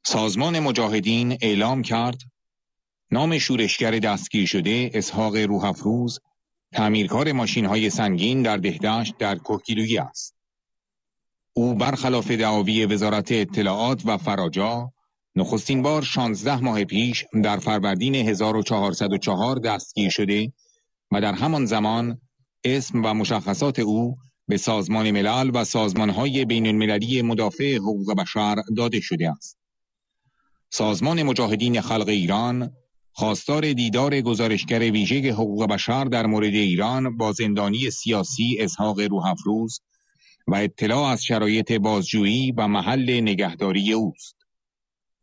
سازمان مجاهدین اعلام کرد نام شورشگر دستگیر شده اسحاق روح‌افروز تعمیرکار ماشین‌های سنگین در دهدشت در کوهگیلویی است. او برخلاف دعاوی وزارت اطلاعات و فراجا نخستین بار 16 ماه پیش در فروردین 1404 دستگیر شده و در همان زمان اسم و مشخصات او به سازمان ملل و سازمان‌های بین‌المللی مدافع حقوق بشر داده شده است. سازمان مجاهدین خلق ایران خواستار دیدار گزارشگر ویژه حقوق بشر در مورد ایران با زندانی سیاسی اسحاق روح‌افروز و اطلاع از شرایط بازجویی و محل نگهداری اوست.